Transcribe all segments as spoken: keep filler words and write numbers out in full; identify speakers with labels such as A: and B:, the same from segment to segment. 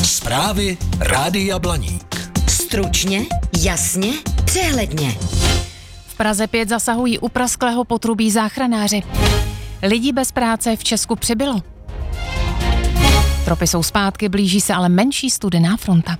A: Zprávy Rádia Blaník.
B: Stručně, jasně, přehledně.
C: V Praze pět zasahují u prasklého potrubí záchranáři. Lidí bez práce v Česku přibylo. Tropy jsou zpátky, blíží se ale menší studená fronta.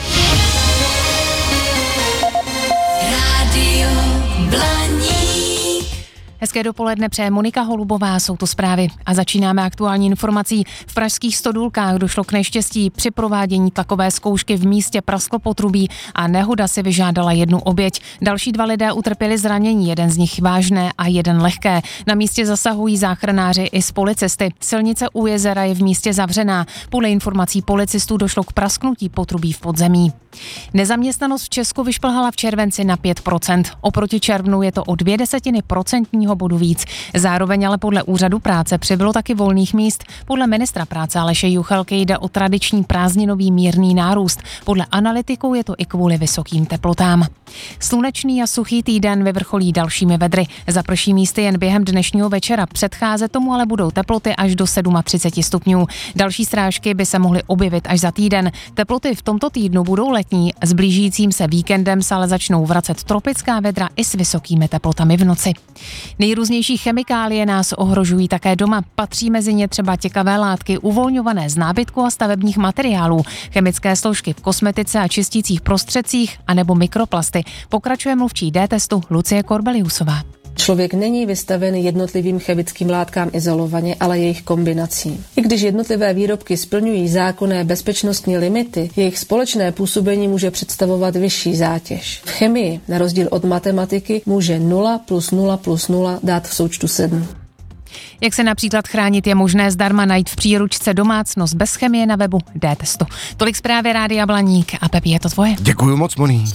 B: Rádio Blaník.
C: Hezké dopoledne přeje Monika Holubová, jsou to zprávy a začínáme aktuální informací. V pražských Stodůlkách došlo k neštěstí při provádění tlakové zkoušky v místě prasklo potrubí a nehoda si vyžádala jednu oběť. Další dva lidé utrpěli zranění, jeden z nich vážné a jeden lehké. Na místě zasahují záchranáři i z policisty. Silnice u jezera je v místě zavřená. Podle informací policistů došlo k prasknutí potrubí v podzemí. Nezaměstnanost v Česku vyšplhala v červenci na pět procent. Oproti červnu je to o dvě desetiny procentního bodu víc. Zároveň ale podle úřadu práce přibylo taky volných míst. Podle ministra práce Aleše Juchelky jde o tradiční prázdninový mírný nárůst. Podle analytiků je to i kvůli vysokým teplotám. Slunečný a suchý týden vyvrcholí dalšími vedry. Zaprší místy jen během dnešního večera. Předcházet tomu ale budou teploty až do třicet sedm stupňů. Další srážky by se mohly objevit až za týden. Teploty v tomto týdnu budou letní. S blížícím se víkendem se ale začnou vracet tropická vedra i s vysokými teplotami v noci. Nejrůznější chemikálie nás ohrožují také doma. Patří mezi ně třeba těkavé látky uvolňované z nábytku a stavebních materiálů, chemické složky v kosmetice a čistících prostředcích anebo mikroplasty. Pokračuje mluvčí D-testu Lucie Korbeliusová.
D: Člověk není vystaven jednotlivým chemickým látkám izolovaně, ale jejich kombinací. I když jednotlivé výrobky splňují zákonné bezpečnostní limity, jejich společné působení může představovat vyšší zátěž. V chemii, na rozdíl od matematiky, může nula plus nula plus nula dát v součtu sedm.
C: Jak se například chránit, je možné zdarma najít v příručce Domácnost bez chemie na webu D-testu. Tolik zprávy Rádia Blaník a Pepi, je to tvoje.
E: Děkuju moc, Moni.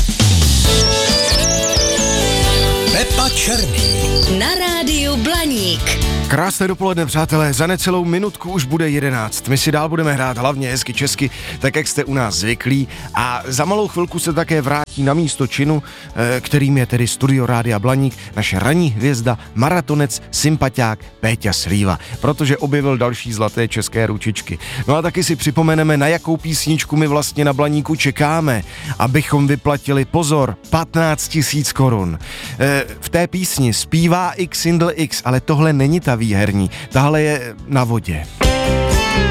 A: Pepa Černý.
B: Na Rádiu Blaník.
E: Krásné dopoledne, přátelé, za necelou minutku už bude jedenáct. My si dál budeme hrát hlavně hezky česky, tak jak jste u nás zvyklí, a za malou chvilku se také vrátí na místo činu, kterým je tedy studio Rádia Blaník, naše ranní hvězda, maratonec, sympatiák Péťa Slíva, protože objevil další zlaté české ručičky. No a taky si připomeneme, na jakou písničku my vlastně na Blaníku čekáme, abychom vyplatili, pozor, patnáct tisíc korun. V té písni zpívá X Single X, ale tohle není ta výherní, tahle je na vodě.